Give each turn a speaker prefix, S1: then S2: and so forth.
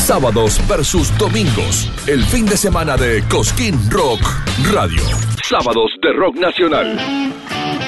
S1: Sábados versus domingos. El fin de semana de Cosquín Rock Radio. Sábados de rock nacional.